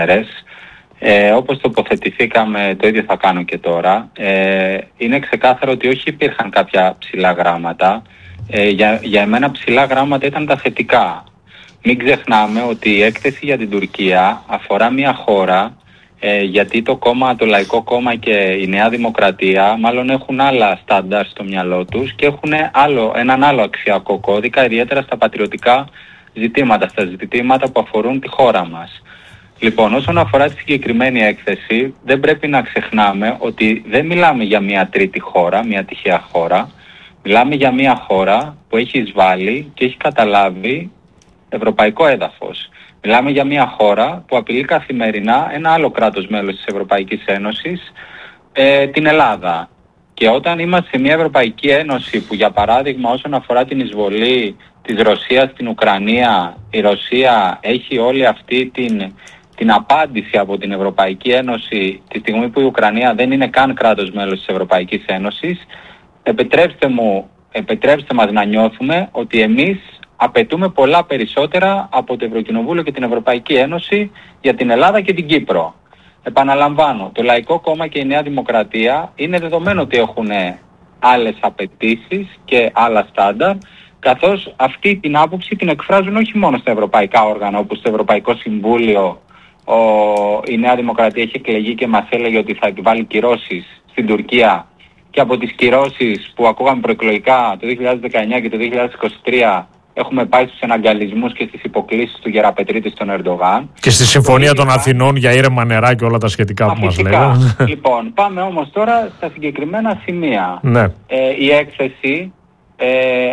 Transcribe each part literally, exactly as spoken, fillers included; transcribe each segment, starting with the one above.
μέρες. Ε, όπως τοποθετηθήκαμε, το ίδιο θα κάνω και τώρα. Ε, είναι ξεκάθαρο ότι όχι υπήρχαν κάποια ψηλά γράμματα. Ε, για, για εμένα ψηλά γράμματα ήταν τα θετικά. Μην ξεχνάμε ότι η έκθεση για την Τουρκία αφορά μια χώρα, ε, γιατί το κόμμα, το Λαϊκό Κόμμα και η Νέα Δημοκρατία μάλλον έχουν άλλα στάνταρ στο μυαλό τους και έχουν άλλο, έναν άλλο αξιακό κώδικα, ιδιαίτερα στα πατριωτικά ζητήματα, στα ζητήματα που αφορούν τη χώρα μας. Λοιπόν, όσον αφορά τη συγκεκριμένη έκθεση, δεν πρέπει να ξεχνάμε ότι δεν μιλάμε για μια τρίτη χώρα, μια τυχαία χώρα. Μιλάμε για μια χώρα που έχει εισβάλει και έχει καταλάβει ευρωπαϊκό έδαφος. Μιλάμε για μια χώρα που απειλεί καθημερινά ένα άλλο κράτος μέλος της Ευρωπαϊκής Ένωσης, ε, την Ελλάδα. Και όταν είμαστε σε μια Ευρωπαϊκή Ένωση που, για παράδειγμα, όσον αφορά την εισβολή της Ρωσίας στην Ουκρανία, η Ρωσία έχει όλη αυτή την, την απάντηση από την Ευρωπαϊκή Ένωση τη στιγμή που η Ουκρανία δεν είναι καν κράτος μέλος της Ευρωπαϊκής Ένωσης, επιτρέψτε μου, επιτρέψτε μας να νιώθουμε ότι εμείς απαιτούμε πολλά περισσότερα από το Ευρωκοινοβούλιο και την Ευρωπαϊκή Ένωση για την Ελλάδα και την Κύπρο. Επαναλαμβάνω, το Λαϊκό Κόμμα και η Νέα Δημοκρατία είναι δεδομένο ότι έχουν άλλες απαιτήσεις και άλλα στάνταρ, καθώς αυτή την άποψη την εκφράζουν όχι μόνο στα ευρωπαϊκά όργανα, όπως στο Ευρωπαϊκό Συμβούλιο ο, η Νέα Δημοκρατία έχει εκλεγεί και μας έλεγε ότι θα επιβάλλει κυρώσεις στην Τουρκία, και από τις κυρώσεις που ακούγαμε προεκλογικά το δύο χιλιάδες δεκαεννιά και το δύο χιλιάδες είκοσι τρία έχουμε πάει στους εναγκαλισμούς και στις υποκλήσεις του Γεραπετρίτη στον Ερντογάν. Και στη Συμφωνία των Αθηνών για ήρεμα νερά και όλα τα σχετικά που μας λέγανε. Λοιπόν, πάμε όμως τώρα στα συγκεκριμένα σημεία. Ναι. Ε, η έκθεση, ε,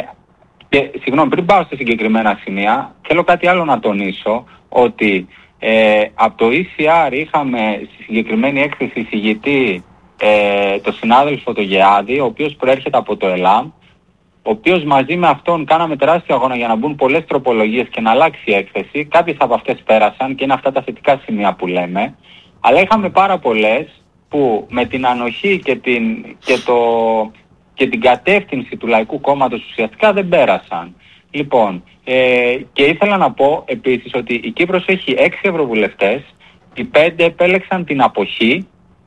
και, συγγνώμη, πριν πάω στα συγκεκριμένα σημεία, θέλω κάτι άλλο να τονίσω, ότι ε, από το ι σι αρ είχαμε στη συγκεκριμένη έκθεση εισηγητή ε, το συνάδελφο το Γεάδη, ο οποίος προέρχεται από το ΕΛΑΜ, ο οποίος μαζί με αυτόν κάναμε τεράστιο αγώνα για να μπουν πολλές τροπολογίες και να αλλάξει η έκθεση. Κάποιες από αυτές πέρασαν και είναι αυτά τα θετικά σημεία που λέμε. Αλλά είχαμε πάρα πολλές που με την ανοχή και την, και το, και την κατεύθυνση του Λαϊκού Κόμματος ουσιαστικά δεν πέρασαν. Λοιπόν, ε, και ήθελα να πω επίσης ότι η Κύπρος έχει έξι ευρωβουλευτές, οι πέντε επέλεξαν την αποχή,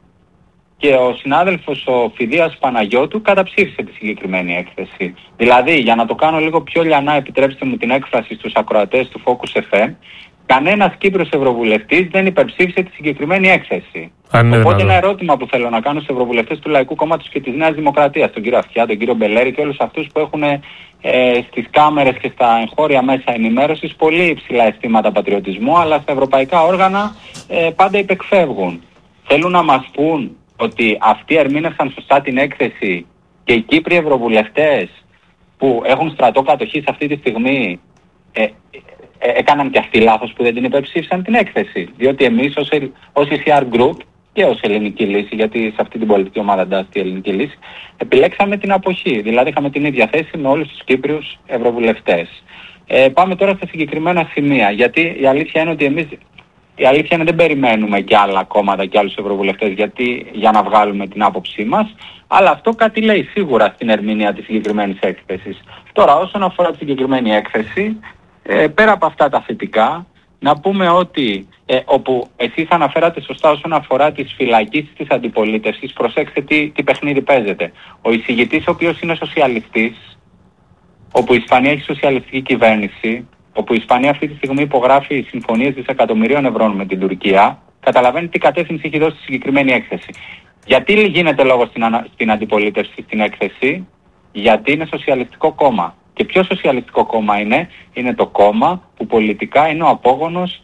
και ο συνάδελφος ο Φιδίας Παναγιώτου καταψήφισε τη συγκεκριμένη έκθεση. Δηλαδή, για να το κάνω λίγο πιο λιανά, επιτρέψτε μου την έκφραση στους ακροατές του Focus εφ εμ, κανένας Κύπρος ευρωβουλευτής δεν υπερψήφισε τη συγκεκριμένη έκθεση. Ναι, Οπότε ναι, ναι. ένα ερώτημα που θέλω να κάνω στους ευρωβουλευτές του Λαϊκού Κόμματος και της Νέας Δημοκρατίας, τον κύριο Αυτιά, τον κύριο Μπελέρη και όλους αυτούς που έχουν ε, στις κάμερες και στα εγχώρια μέσα ενημέρωσης πολύ υψηλά αισθήματα πατριωτισμού, αλλά στα ευρωπαϊκά όργανα ε, πάντα υπεκφεύγουν. Θέλουν να μας πούν ότι αυτοί ερμήνευσαν σωστά την έκθεση και οι Κύπροι ευρωβουλευτές που έχουν στρατό κατοχής αυτή τη στιγμή ε, ε, ε, έκαναν και αυτοί λάθος που δεν την υπερψήφισαν την έκθεση. Διότι εμείς ως, ως ι σι αρ Group και ως Ελληνική Λύση, γιατί σε αυτή την πολιτική ομάδα εντάσσεται η Ελληνική Λύση, επιλέξαμε την αποχή. Δηλαδή είχαμε την ίδια θέση με όλους τους Κύπριους ευρωβουλευτές. Ε, πάμε τώρα στα συγκεκριμένα σημεία, γιατί η αλήθεια είναι ότι εμείς Η αλήθεια είναι δεν περιμένουμε και άλλα κόμματα και άλλους ευρωβουλευτές γιατί, για να βγάλουμε την άποψή μας, αλλά αυτό κάτι λέει σίγουρα στην ερμηνεία της συγκεκριμένης έκθεσης. Τώρα, όσον αφορά τη συγκεκριμένη έκθεση, ε, πέρα από αυτά τα θετικά, να πούμε ότι ε, όπου εσείς αναφέρατε σωστά όσον αφορά τις φυλακίσεις της αντιπολίτευσης, προσέξτε τι, τι παιχνίδι παίζεται. Ο εισηγητής, ο οποίος είναι σοσιαλιστής, όπου η Ισπανία έχει σοσιαλιστική κυβέρνηση, όπου η Ισπανία αυτή τη στιγμή υπογράφει συμφωνίες δισεκατομμυρίων ευρώ με την Τουρκία, καταλαβαίνει τι κατεύθυνση έχει δώσει στη συγκεκριμένη έκθεση. Γιατί γίνεται λόγο στην, ανα... στην αντιπολίτευση στην έκθεση? Γιατί είναι σοσιαλιστικό κόμμα. Και ποιο σοσιαλιστικό κόμμα είναι? Είναι το κόμμα που πολιτικά είναι ο απόγονος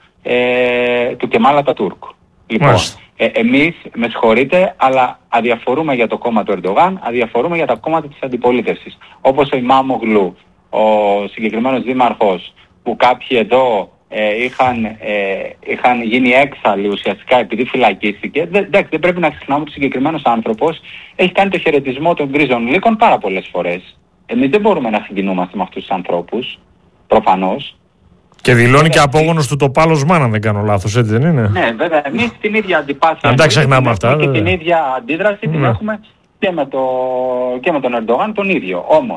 ε, του Κεμάλ Ατατούρκ. Λοιπόν, ε, εμείς, με συγχωρείτε, αλλά αδιαφορούμε για το κόμμα του Ερντογάν, αδιαφορούμε για τα κόμματα της αντιπολίτευσης. Όπως ο Ιμάμογλου, ο συγκεκριμένος δήμαρχος, που κάποιοι εδώ ε, είχαν, ε, είχαν γίνει έξαλλοι ουσιαστικά επειδή φυλακίστηκε. Δεν, δεν πρέπει να ξεχνάμε ότι ο συγκεκριμένος άνθρωπος έχει κάνει το χαιρετισμό των γκρίζων λύκων πάρα πολλές φορές. Εμείς δεν μπορούμε να συγκινούμαστε με αυτούς τους ανθρώπους, προφανώς. Και δηλώνει και απόγονος του το Πάλος Μάν, αν δεν κάνω λάθος, έτσι δεν είναι? Ναι, βέβαια. Εμείς την ίδια αντιπάθεια και την ίδια αντίδραση την έχουμε και με, το, και με τον Ερντογάν τον ίδιο. Όμως,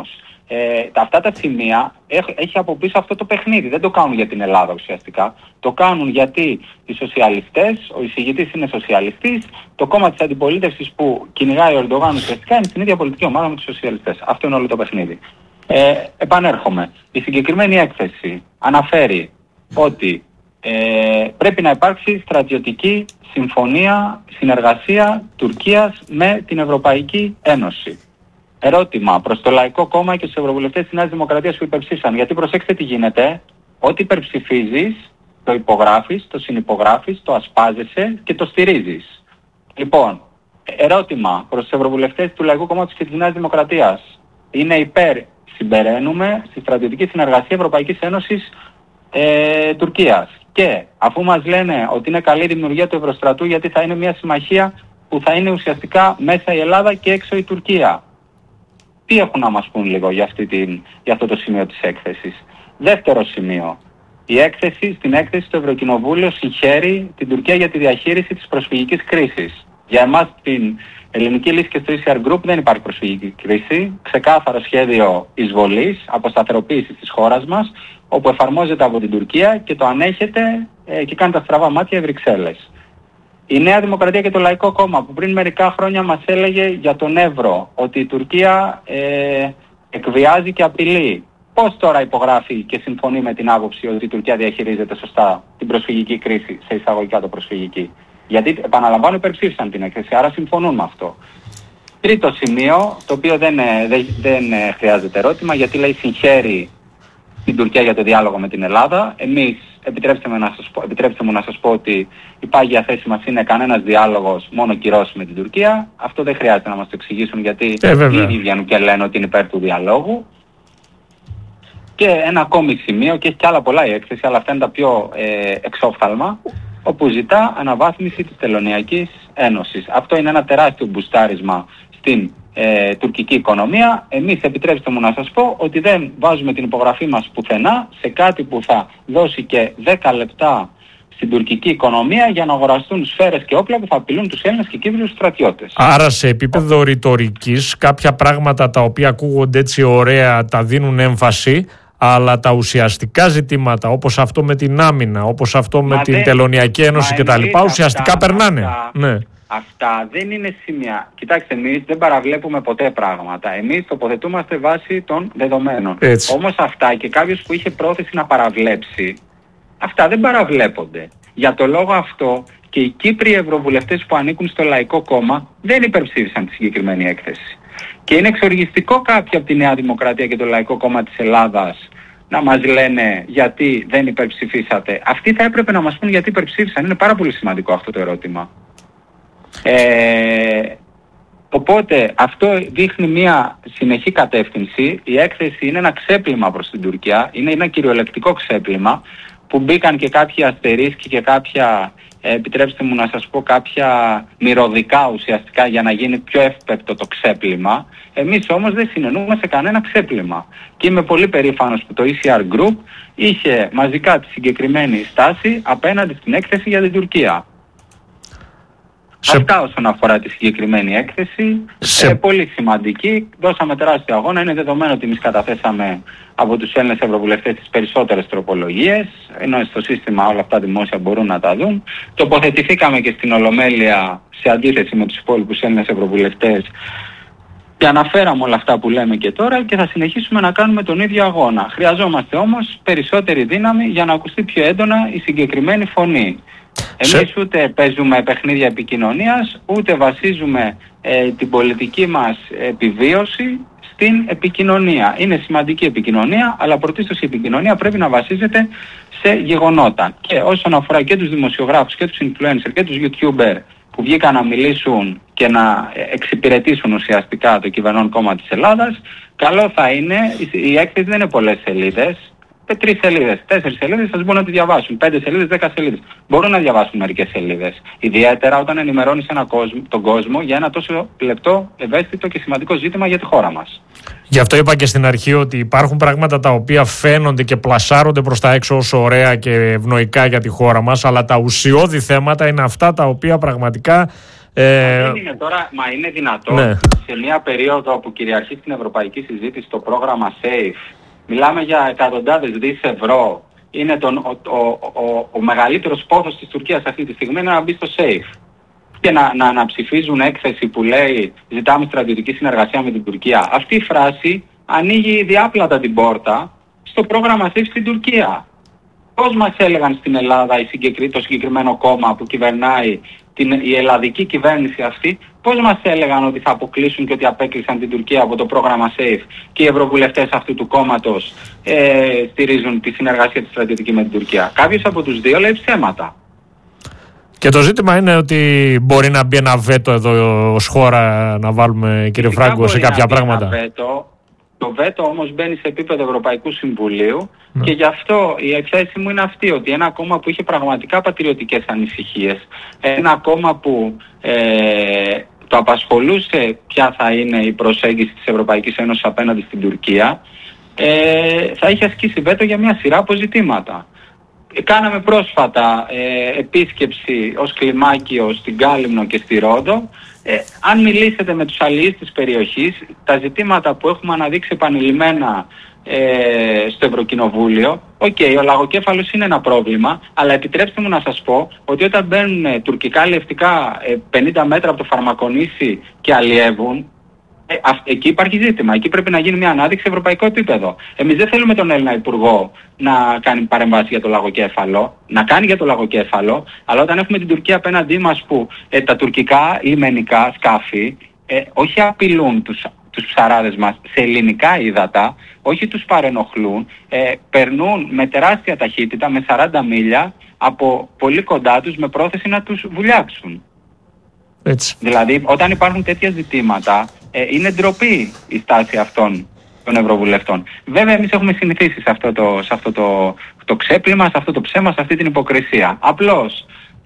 Ε, αυτά τα σημεία έχει από πίσω αυτό το παιχνίδι. Δεν το κάνουν για την Ελλάδα ουσιαστικά. Το κάνουν γιατί οι σοσιαλιστές, ο εισηγητής είναι σοσιαλιστής, το κόμμα της αντιπολίτευσης που κυνηγάει ο Ερντογάν ουσιαστικά είναι στην ίδια πολιτική ομάδα με τους σοσιαλιστές. Αυτό είναι όλο το παιχνίδι. Ε, επανέρχομαι. Η συγκεκριμένη έκθεση αναφέρει ότι ε, πρέπει να υπάρξει στρατιωτική συμφωνία, συνεργασία Τουρκίας με την Ευρωπαϊκή Ένωση. Ερώτημα προς το Λαϊκό Κόμμα και στους ευρωβουλευτές της Νέας Δημοκρατίας που υπερψήφισαν. Γιατί προσέξτε τι γίνεται, ό,τι υπερψηφίζεις, το υπογράφεις, το συνυπογράφεις, το ασπάζεσαι και το στηρίζεις. Λοιπόν, ερώτημα προς τους ευρωβουλευτές του Λαϊκού Κόμματος και της Νέας Δημοκρατίας. Είναι υπέρ, συμπεραίνουμε, στη στρατιωτική συνεργασία Ευρωπαϊκής Ένωσης ε, Τουρκίας. Και αφού μας λένε ότι είναι καλή η δημιουργία του Ευρωστρατού γιατί θα είναι μια συμμαχία που θα είναι ουσιαστικά μέσα η Ελλάδα και έξω η Τουρκία. Τι έχουν να μας πούν λίγο για, αυτή την, για αυτό το σημείο της έκθεσης. Δεύτερο σημείο. Η έκθεση, στην έκθεση το Ευρωκοινοβούλιο συγχαίρει την Τουρκία για τη διαχείριση της προσφυγικής κρίσης. Για εμάς την Ελληνική Λύση και στο ι σι αρ Group δεν υπάρχει προσφυγική κρίση. Ξεκάθαρο σχέδιο εισβολής, αποσταθεροποίησης της χώρας μας, όπου εφαρμόζεται από την Τουρκία και το ανέχεται ε, και κάνει τα στραβά μάτια οι Βρυξέλλες. Η Νέα Δημοκρατία και το Λαϊκό Κόμμα που πριν μερικά χρόνια μας έλεγε για τον Εύρο ότι η Τουρκία ε, εκβιάζει και απειλεί. Πώς τώρα υπογράφει και συμφωνεί με την άποψη ότι η Τουρκία διαχειρίζεται σωστά την προσφυγική κρίση, σε εισαγωγικά το προσφυγική. Γιατί επαναλαμβάνω υπερψήφισαν την έκθεση, άρα συμφωνούν με αυτό. Τρίτο σημείο, το οποίο δεν, δεν, δεν χρειάζεται ερώτημα, γιατί λέει συγχαίρει την Τουρκία για το διάλογο με την Ελλάδα. Εμείς, επιτρέψτε, με να σας πω, επιτρέψτε μου να σας πω ότι η πάγια θέση μας είναι κανένας διάλογος, μόνο κυρώσεις με την Τουρκία. Αυτό δεν χρειάζεται να μας το εξηγήσουν γιατί ε, οι ίδιοι βγαίνουν και λένε ότι είναι υπέρ του διαλόγου. Και ένα ακόμη σημείο, και έχει κι άλλα πολλά η έκθεση, αλλά αυτά είναι τα πιο ε, εξόφθαλμα, όπου ζητά αναβάθμιση της Τελωνειακής Ένωσης. Αυτό είναι ένα τεράστιο μπουστάρισμα στην ε, τουρκική οικονομία. Εμείς, επιτρέψτε μου να σας πω, ότι δεν βάζουμε την υπογραφή μας πουθενά σε κάτι που θα δώσει και δέκα λεπτά στην τουρκική οικονομία για να αγοραστούν σφαίρες και όπλα που θα απειλούν τους Έλληνες και Κύπριους στρατιώτες. Άρα σε επίπεδο ρητορικής κάποια πράγματα τα οποία ακούγονται έτσι ωραία τα δίνουν έμφαση, αλλά τα ουσιαστικά ζητήματα όπως αυτό με την άμυνα, όπως αυτό με Μα την δεν... Τελωνειακή Ένωση κτλ. Ουσιαστικά αυτά, περνάνε. Αυτά, ναι. αυτά δεν είναι σημεία. Κοιτάξτε, εμείς δεν παραβλέπουμε ποτέ πράγματα. Εμείς τοποθετούμαστε βάσει των δεδομένων. Έτσι. Όμως αυτά και κάποιος που είχε πρόθεση να παραβλέψει, αυτά δεν παραβλέπονται. Για το λόγο αυτό και οι Κύπριοι ευρωβουλευτές που ανήκουν στο Λαϊκό Κόμμα δεν υπερψήφισαν τη συγκεκριμένη έκθεση. Και είναι εξοργιστικό κάποιοι από τη Νέα Δημοκρατία και το Λαϊκό Κόμμα της Ελλάδας να μας λένε γιατί δεν υπερψηφίσατε. Αυτοί θα έπρεπε να μας πούν γιατί υπερψήφισαν. Είναι πάρα πολύ σημαντικό αυτό το ερώτημα. Ε, οπότε αυτό δείχνει μια συνεχή κατεύθυνση. Η έκθεση είναι ένα ξέπλυμα προς την Τουρκία. Είναι ένα κυριολεκτικό ξέπλυμα που μπήκαν και κάποιοι αστερίσκοι και κάποια... Ε, επιτρέψτε μου να σας πω κάποια μυρωδικά ουσιαστικά για να γίνει πιο εύπεπτο το ξέπλυμα. Εμείς όμως δεν συνενούμε σε κανένα ξέπλυμα. Και είμαι πολύ περήφανος που το ι σι αρ Group είχε μαζικά τη συγκεκριμένη στάση απέναντι στην έκθεση για την Τουρκία. Σε... Αυτά όσον αφορά τη συγκεκριμένη έκθεση. Σε... Ε, πολύ σημαντική. Δώσαμε τεράστιο αγώνα. Είναι δεδομένο ότι εμείς καταθέσαμε από τους Έλληνες ευρωβουλευτές τις περισσότερες τροπολογίες, ενώ στο σύστημα όλα αυτά δημόσια μπορούν να τα δουν. Τοποθετηθήκαμε και στην Ολομέλεια σε αντίθεση με τους υπόλοιπους Έλληνες ευρωβουλευτές και αναφέραμε όλα αυτά που λέμε και τώρα και θα συνεχίσουμε να κάνουμε τον ίδιο αγώνα. Χρειαζόμαστε όμως περισσότερη δύναμη για να ακουστεί πιο έντονα η συγκεκριμένη φωνή. Εμείς ούτε παίζουμε παιχνίδια επικοινωνίας, ούτε βασίζουμε ε, την πολιτική μας επιβίωση στην επικοινωνία. Είναι σημαντική επικοινωνία, αλλά πρωτίστως η επικοινωνία πρέπει να βασίζεται σε γεγονότα. Και όσον αφορά και τους δημοσιογράφους και τους influencers και τους YouTuber που βγήκαν να μιλήσουν και να εξυπηρετήσουν ουσιαστικά το κυβερνών κόμμα της Ελλάδας, καλό θα είναι, η έκθεση δεν είναι πολλές σελίδες, τρεις σελίδες, τέσσερις σελίδες σας μπορούν να τη διαβάσουν, πέντε σελίδες, δέκα σελίδες. Μπορούν να διαβάσουν μερικές σελίδες. Ιδιαίτερα όταν ενημερώνεις ένα κόσμο, τον κόσμο για ένα τόσο λεπτό, ευαίσθητο και σημαντικό ζήτημα για τη χώρα μας. Γι' αυτό είπα και στην αρχή ότι υπάρχουν πράγματα τα οποία φαίνονται και πλασάρονται προς τα έξω όσο ωραία και ευνοϊκά για τη χώρα μας, αλλά τα ουσιώδη θέματα είναι αυτά τα οποία πραγματικά Ε... Δεν είναι τώρα, μα είναι δυνατόν ναι. σε μια περίοδο που κυριαρχεί στην ευρωπαϊκή συζήτηση το πρόγραμμα SAFE, μιλάμε για εκατοντάδες δις ευρώ, είναι τον, ο, ο, ο, ο μεγαλύτερος πόθος της Τουρκίας αυτή τη στιγμή είναι να μπει στο SAFE. Και να, να, να ψηφίζουν έκθεση που λέει ζητάμε στρατιωτική συνεργασία με την Τουρκία. Αυτή η φράση ανοίγει διάπλατα την πόρτα στο πρόγραμμα SAFE στην Τουρκία. Πώς μας έλεγαν στην Ελλάδα το συγκεκριμένο κόμμα που κυβερνάει την, η ελλαδική κυβέρνηση αυτή, πώς μας έλεγαν ότι θα αποκλείσουν και ότι απέκλεισαν την Τουρκία από το πρόγραμμα SAFE και οι ευρωβουλευτές αυτού του κόμματος ε, στηρίζουν τη συνεργασία της στρατιωτική με την Τουρκία. Κάποιος από τους δύο λέει ψέματα. Και το ζήτημα είναι ότι μπορεί να μπει ένα βέτο εδώ ως χώρα να βάλουμε, κύριε Φράγκο, σε κάποια πράγματα. Βέτο. Το βέτο όμως μπαίνει σε επίπεδο Ευρωπαϊκού Συμβουλίου ναι. και γι' αυτό η θέση μου είναι αυτή, ότι ένα κόμμα που είχε πραγματικά πατριωτικές ανησυχίες, ένα κόμμα που ε, το απασχολούσε ποια θα είναι η προσέγγιση της Ευρωπαϊκής Ένωσης απέναντι στην Τουρκία, ε, θα είχε ασκήσει βέτο για μια σειρά από ζητήματα. Κάναμε πρόσφατα ε, επίσκεψη ως κλιμάκιο στην Κάλυμνο και στη Ρόδο. Ε, αν μιλήσετε με τους αλληλείς της περιοχής, τα ζητήματα που έχουμε αναδείξει επανειλημμένα ε, στο Ευρωκοινοβούλιο, οκ, okay, ο λαγοκέφαλος είναι ένα πρόβλημα, αλλά επιτρέψτε μου να σας πω ότι όταν μπαίνουν ε, τουρκικά αλλιευτικά ε, πενήντα μέτρα από το Φαρμακονήσι και αλλιεύουν, Ε, α, εκεί υπάρχει ζήτημα. Εκεί πρέπει να γίνει μια ανάδειξη σε ευρωπαϊκό επίπεδο. Εμείς δεν θέλουμε τον Έλληνα Υπουργό να κάνει παρεμβάση για το λαγοκέφαλο, να κάνει για το λαγοκέφαλο, αλλά όταν έχουμε την Τουρκία απέναντί μας που ε, τα τουρκικά λιμενικά σκάφη ε, όχι απειλούν τους, τους ψαράδες μας σε ελληνικά ύδατα, όχι τους παρενοχλούν, ε, περνούν με τεράστια ταχύτητα, με σαράντα μίλια από πολύ κοντά τους με πρόθεση να τους βουλιάξουν. Έτσι. Δηλαδή, όταν υπάρχουν τέτοια ζητήματα, ε, είναι ντροπή η στάση αυτών των ευρωβουλευτών. Βέβαια, εμείς έχουμε συνηθίσει σε αυτό το, σε αυτό το, το ξέπλυμα, σε αυτό το ψέμα, σε αυτή την υποκρισία. Απλώς,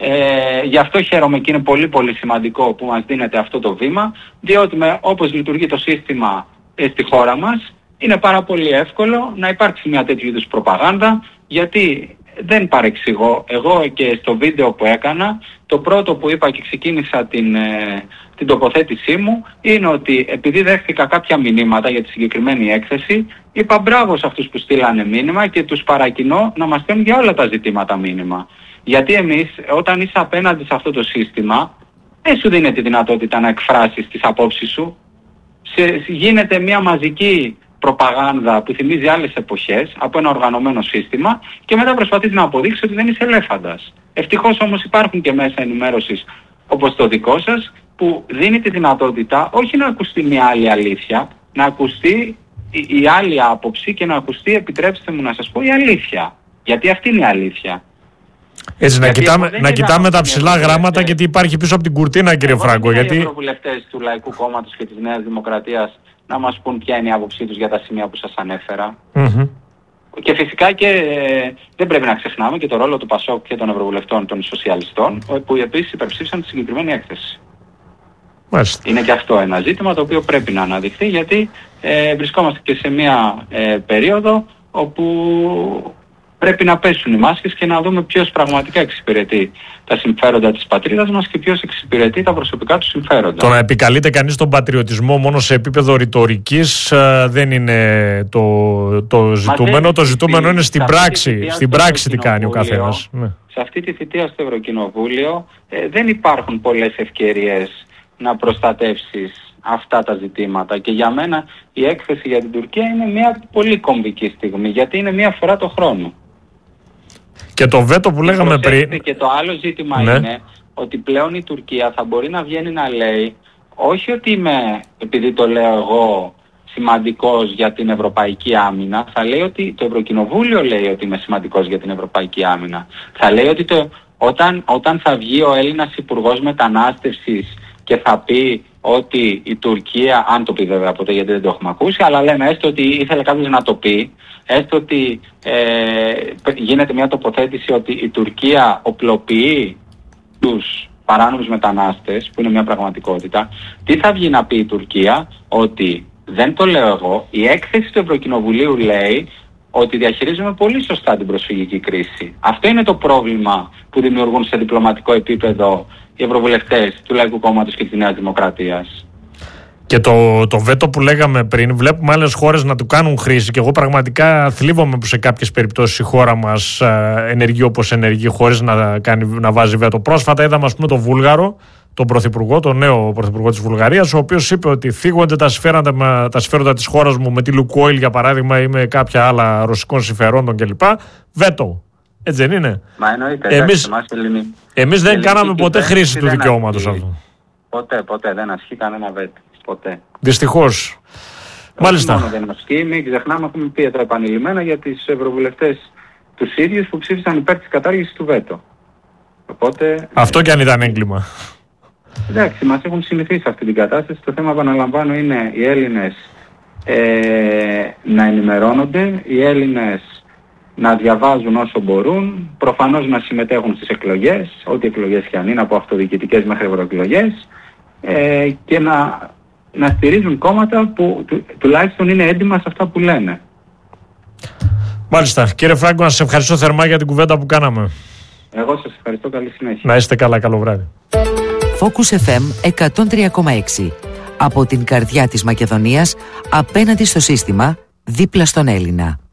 ε, γι' αυτό χαίρομαι και είναι πολύ πολύ σημαντικό που μας δίνεται αυτό το βήμα, διότι με, όπως λειτουργεί το σύστημα ε, στη χώρα μας, είναι πάρα πολύ εύκολο να υπάρξει μια τέτοιου είδους προπαγάνδα, γιατί δεν παρεξηγώ. Εγώ και στο βίντεο που έκανα, το πρώτο που είπα και ξεκίνησα την, ε, την τοποθέτησή μου είναι ότι επειδή δέχτηκα κάποια μηνύματα για τη συγκεκριμένη έκθεση, είπα μπράβο σε αυτούς που στείλανε μήνυμα και τους παρακινώ να μας στέλνουν για όλα τα ζητήματα μήνυμα. Γιατί εμείς όταν είσαι απέναντι σε αυτό το σύστημα, δεν σου δίνει τη δυνατότητα να εκφράσεις τις απόψεις σου. Σε, γίνεται μια μαζική προπαγάνδα που θυμίζει άλλες εποχές από ένα οργανωμένο σύστημα και μετά προσπαθείς να αποδείξεις ότι δεν είσαι ελέφαντας. Ευτυχώς όμως υπάρχουν και μέσα ενημέρωσης όπως το δικό σας που δίνει τη δυνατότητα όχι να ακουστεί μια άλλη αλήθεια, να ακουστεί η, η άλλη άποψη και να ακουστεί, επιτρέψτε μου να σας πω, η αλήθεια. Γιατί αυτή είναι η αλήθεια. Έτσι, να κοιτάμε, να κοιτάμε τα ψηλά γράμματα και τι υπάρχει πίσω από την κουρτίνα, κύριε Φράγκο. Γιατί οι ευρωβουλευτές του Λαϊκού Κόμματος και της Νέας Δημοκρατίας να μας πούν ποια είναι η άποψή τους για τα σημεία που σας ανέφερα. Mm-hmm. Και φυσικά και ε, δεν πρέπει να ξεχνάμε και το ρόλο του Πασόκ και των ευρωβουλευτών των σοσιαλιστών, που επίσης υπερψήφισαν τη συγκεκριμένη έκθεση. Μάλιστα. Είναι και αυτό ένα ζήτημα το οποίο πρέπει να αναδειχθεί, γιατί ε, βρισκόμαστε και σε μια ε, περίοδο όπου πρέπει να πέσουν οι μάσκες και να δούμε ποιος πραγματικά εξυπηρετεί τα συμφέροντα της πατρίδας μας και ποιος εξυπηρετεί τα προσωπικά του συμφέροντα. Το να επικαλείται κανείς τον πατριωτισμό μόνο σε επίπεδο ρητορικής δεν είναι το, το ζητούμενο. Το ζητούμενο είναι στην πράξη, στην πράξη τι κάνει ο καθένας. Ναι. Σε αυτή τη θητεία στο Ευρωκοινοβούλιο ε, δεν υπάρχουν πολλές ευκαιρίες να προστατεύσεις αυτά τα ζητήματα και για μένα η έκθεση για την Τουρκία είναι μια πολύ κομβική στιγμή, γιατί είναι μια φορά το χρόνο. Και το βέτο που λέγαμε πριν. Και το άλλο ζήτημα ναι. είναι ότι πλέον η Τουρκία θα μπορεί να βγαίνει να λέει όχι ότι είμαι, επειδή το λέω εγώ, σημαντικός για την ευρωπαϊκή άμυνα, θα λέει ότι το Ευρωκοινοβούλιο λέει ότι είμαι σημαντικός για την ευρωπαϊκή άμυνα. Θα λέει ότι το, όταν, όταν θα βγει ο Έλληνας Υπουργός Μετανάστευσης και θα πει ότι η Τουρκία, αν το πει βέβαια ποτέ γιατί δεν το έχουμε ακούσει, αλλά λέμε έστω ότι ήθελε κάποιος να το πει, έστω ότι ε, γίνεται μια τοποθέτηση ότι η Τουρκία οπλοποιεί τους παράνομους μετανάστες, που είναι μια πραγματικότητα, τι θα βγει να πει η Τουρκία? Ότι δεν το λέω εγώ, η έκθεση του Ευρωκοινοβουλίου λέει ότι διαχειρίζουμε πολύ σωστά την προσφυγική κρίση. Αυτό είναι το πρόβλημα που δημιουργούν σε διπλωματικό επίπεδο οι ευρωβουλευτές του Λαϊκού Κόμματος και της Νέας Δημοκρατίας. Και το, το βέτο που λέγαμε πριν, βλέπουμε άλλες χώρες να του κάνουν χρήση και εγώ πραγματικά θλίβομαι που σε κάποιες περιπτώσεις η χώρα μας ενεργεί όπως ενεργεί χωρίς να, κάνει, να βάζει βέτο. Πρόσφατα είδαμε ας πούμε τον Βούλγαρο, τον πρωθυπουργό, τον νέο πρωθυπουργό της Βουλγαρίας, ο οποίος είπε ότι θίγονται τα συμφέροντα, τα συμφέροντα της χώρας μου με τη Λουκόιλ για παράδειγμα ή με κάποια άλλα ρωσικών συμφερόντων κλπ. Βέτο. Έτσι δεν είναι? Μα εννοείται. Εμείς, εμείς δεν κάναμε ποτέ χρήση του δικαιώματος αυτού. Ποτέ, ποτέ δεν ασκεί κανένα βέτο. Ποτέ. Δυστυχώς. Μάλιστα. Μόνο δεν ασκεί, μην ξεχνάμε, έχουμε πει εδώ επανειλημμένα για τις ευρωβουλευτές τους ίδιους που ψήφισαν υπέρ της κατάργησης του βέτο. Οπότε, αυτό κι αν ήταν έγκλημα. Εντάξει, μας έχουν συνηθίσει αυτή την κατάσταση. Το θέμα, επαναλαμβάνω, είναι οι Έλληνες ε, να ενημερώνονται, οι Έλληνες να διαβάζουν όσο μπορούν, προφανώς να συμμετέχουν στις εκλογές, ό,τι εκλογές και αν είναι, από αυτοδιοικητικές μέχρι ευρωεκλογές, ε, και να, να στηρίζουν κόμματα που του, τουλάχιστον είναι έντιμα σε αυτά που λένε. Μάλιστα. Κύριε Φράγκο, να σας ευχαριστώ θερμά για την κουβέντα που κάναμε. Εγώ σας ευχαριστώ. Καλή συνέχεια. Να είστε καλά. Καλό βράδυ. Focus εφ εμ εκατόν τρία κόμμα έξι. Από την καρδιά της Μακεδονίας, απέναντι στο σύστημα, δίπλα στον Έλληνα.